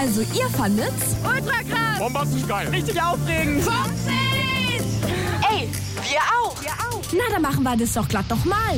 Also ihr fandet's? Ultra krass! Bombastisch geil! Richtig aufregend! 50! Ey, wir auch! Na, dann machen wir das doch glatt nochmal.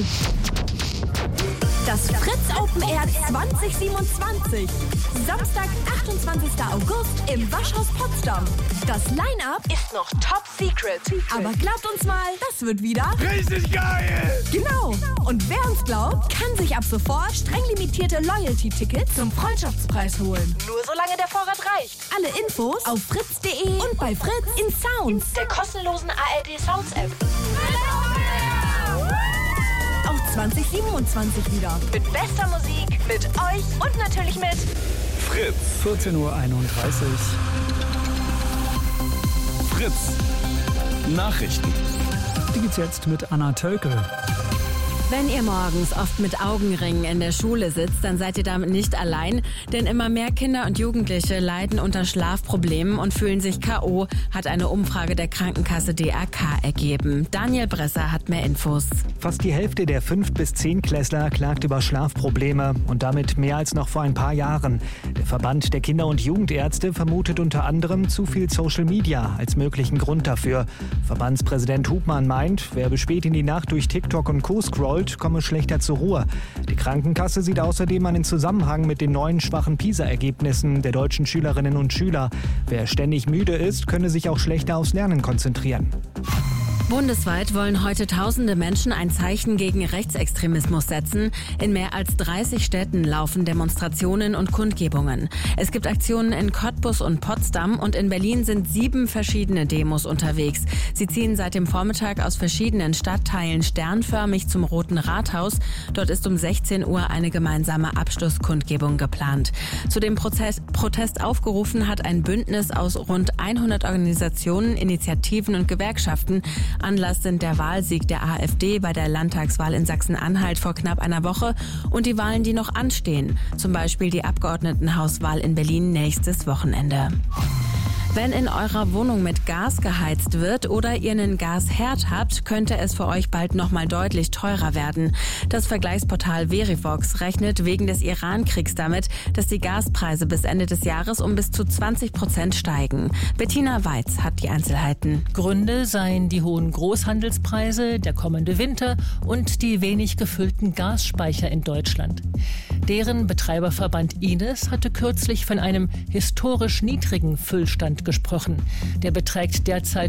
Das Fritz Open Air 2027. Samstag, 28. August im Waschhaus Potsdam. Das Line-Up Ist noch top secret. aber glaubt uns mal, das wird wieder Richtig geil! genau. Und wer uns glaubt, kann sich ab sofort streng limitierte Loyalty-Tickets zum Freundschaftspreis holen. Nur solange der Vorrat reicht. Alle Infos auf fritz.de und bei Fritz in Sounds. Der kostenlosen ARD Sounds App. Auch 2027 wieder. Mit bester Musik, mit euch und natürlich mit Fritz. 14.31 Uhr. Fritz. Nachrichten. Die geht's jetzt mit Anna Tölke. Wenn ihr morgens oft mit Augenringen in der Schule sitzt, dann seid ihr damit nicht allein, denn immer mehr Kinder und Jugendliche leiden unter Schlafproblemen und fühlen sich K.O., hat eine Umfrage der Krankenkasse DRK ergeben. Daniel Bresser hat mehr Infos. Fast die Hälfte der 5- bis 10-Klässler klagt über Schlafprobleme und damit mehr als noch vor ein paar Jahren. Der Verband der Kinder- und Jugendärzte vermutet unter anderem zu viel Social Media als möglichen Grund dafür. Verbandspräsident Hubmann meint, wer bis spät in die Nacht durch TikTok und Co. scrollt, komme schlechter zur Ruhe. Die Krankenkasse sieht außerdem einen Zusammenhang mit den neuen schwachen PISA-Ergebnissen der deutschen Schülerinnen und Schüler. Wer ständig müde ist, könne sich auch schlechter aufs Lernen konzentrieren. Bundesweit wollen heute tausende Menschen ein Zeichen gegen Rechtsextremismus setzen. In mehr als 30 Städten laufen Demonstrationen und Kundgebungen. Es gibt Aktionen in Cottbus und Potsdam und in Berlin sind 7 verschiedene Demos unterwegs. Sie ziehen seit dem Vormittag aus verschiedenen Stadtteilen sternförmig zum Roten Rathaus. Dort ist um 16 Uhr eine gemeinsame Abschlusskundgebung geplant. Zu dem Protest aufgerufen hat ein Bündnis aus rund 100 Organisationen, Initiativen und Gewerkschaften. Anlass sind der Wahlsieg der AfD bei der Landtagswahl in Sachsen-Anhalt vor knapp einer Woche und die Wahlen, die noch anstehen. Zum Beispiel die Abgeordnetenhauswahl in Berlin nächstes Wochenende. Wenn in eurer Wohnung mit Gas geheizt wird oder ihr einen Gasherd habt, könnte es für euch bald nochmal deutlich teurer werden. Das Vergleichsportal Verivox rechnet wegen des Iran-Kriegs damit, dass die Gaspreise bis Ende des Jahres um bis zu 20% steigen. Bettina Weiz hat die Einzelheiten. Gründe seien die hohen Großhandelspreise, der kommende Winter und die wenig gefüllten Gasspeicher in Deutschland. Deren Betreiberverband Ines hatte kürzlich von einem historisch niedrigen Füllstand gesprochen. Der beträgt derzeit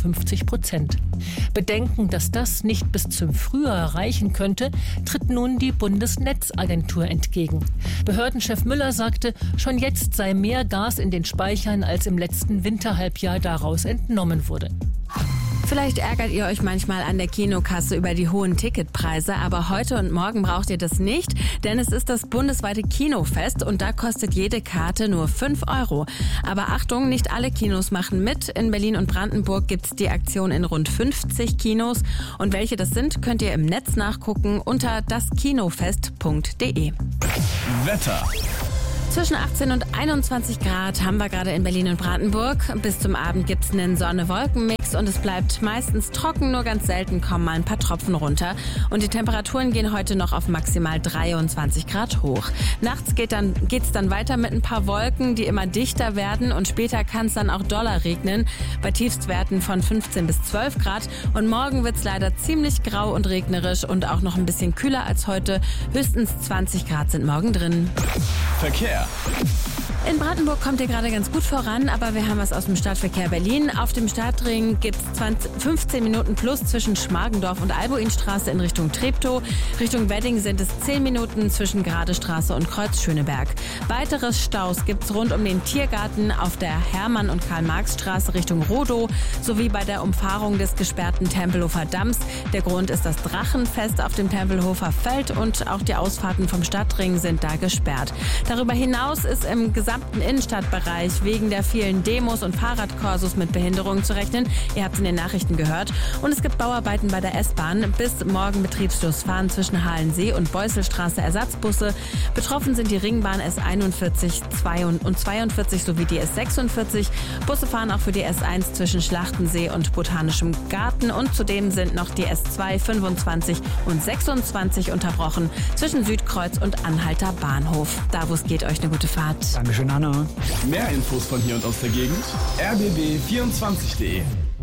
55%. Bedenken, dass das nicht bis zum Frühjahr reichen könnte, tritt nun die Bundesnetzagentur entgegen. Behördenchef Müller sagte, schon jetzt sei mehr Gas in den Speichern, als im letzten Winterhalbjahr daraus entnommen wurde. Vielleicht ärgert ihr euch manchmal an der Kinokasse über die hohen Ticketpreise, aber heute und morgen braucht ihr das nicht, denn es ist das bundesweite Kinofest und da kostet jede Karte nur 5 €. Aber Achtung, nicht alle Kinos machen mit. In Berlin und Brandenburg gibt's die Aktion in rund 50 Kinos und welche das sind, könnt ihr im Netz nachgucken unter daskinofest.de. Wetter. Zwischen 18 und 21 Grad haben wir gerade in Berlin und Brandenburg. Bis zum Abend gibt's einen Sonne-Wolken-Mix und es bleibt meistens trocken, nur ganz selten kommen mal ein paar Tropfen runter. Und die Temperaturen gehen heute noch auf maximal 23 Grad hoch. Nachts geht's dann weiter mit ein paar Wolken, die immer dichter werden und später kann es dann auch doller regnen, bei Tiefstwerten von 15 bis 12 Grad. Und morgen wird's leider ziemlich grau und regnerisch und auch noch ein bisschen kühler als heute. Höchstens 20 Grad sind morgen drin. Verkehr. In Brandenburg kommt ihr gerade ganz gut voran, aber wir haben was aus dem Stadtverkehr Berlin. Auf dem Stadtring gibt es 15 Minuten plus zwischen Schmargendorf und Albuinstraße in Richtung Treptow. Richtung Wedding sind es 10 Minuten zwischen Gradestraße und Kreuz Schöneberg. Weitere Staus gibt es rund um den Tiergarten auf der Hermann- und Karl-Marx-Straße Richtung Rodow sowie bei der Umfahrung des gesperrten Tempelhofer Damms. Der Grund ist das Drachenfest auf dem Tempelhofer Feld und auch die Ausfahrten vom Stadtring sind da gesperrt. Darüber hinaus ist im gesamten Innenstadtbereich wegen der vielen Demos und Fahrradkorsos mit Behinderungen zu rechnen. Ihr habt es in den Nachrichten gehört. Und es gibt Bauarbeiten bei der S-Bahn. Bis morgen Betriebsschluss fahren zwischen Halensee und Beuselstraße Ersatzbusse. Betroffen sind die Ringbahn S41 und 42 sowie die S46. Busse fahren auch für die S1 zwischen Schlachtensee und Botanischem Garten. 8. Und zudem sind noch die S2, 25 und 26 unterbrochen zwischen Südkreuz und Anhalter Bahnhof. Da, wo es geht, euch eine gute Fahrt. Dankeschön, Anna. Mehr Infos von hier und aus der Gegend? rbb24.de.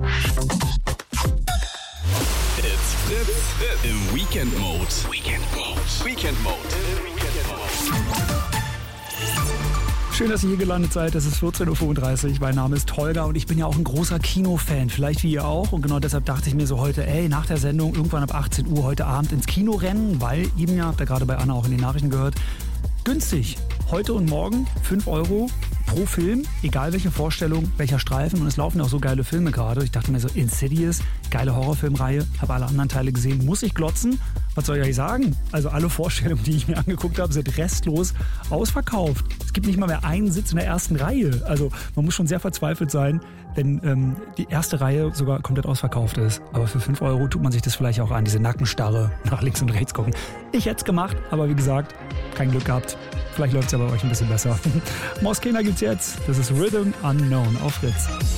It's Fritz im Weekend Mode. Weekend Mode. Schön, dass ihr hier gelandet seid. Es ist 14.35 Uhr. Mein Name ist Holger und ich bin ja auch ein großer Kinofan. Vielleicht wie ihr auch. Und genau deshalb dachte ich mir so heute, nach der Sendung irgendwann ab 18 Uhr heute Abend ins Kino rennen, weil eben ja, habt ihr gerade bei Anna auch in den Nachrichten gehört, günstig. Heute und morgen 5 Euro pro Film, egal welche Vorstellung, welcher Streifen. Und es laufen auch so geile Filme gerade. Ich dachte mir so, Insidious, geile Horrorfilmreihe, habe alle anderen Teile gesehen, muss ich glotzen? Was soll ich euch sagen? Also alle Vorstellungen, die ich mir angeguckt habe, sind restlos ausverkauft. Es gibt nicht mal mehr einen Sitz in der ersten Reihe. Also man muss schon sehr verzweifelt sein, wenn die erste Reihe sogar komplett ausverkauft ist. Aber für 5 Euro tut man sich das vielleicht auch an, diese Nackenstarre nach links und rechts gucken. Ich hätte es gemacht, aber wie gesagt, kein Glück gehabt. Vielleicht läuft es ja bei euch ein bisschen besser. Moskena gibt's jetzt. Das ist Rhythm Unknown auf Fritz.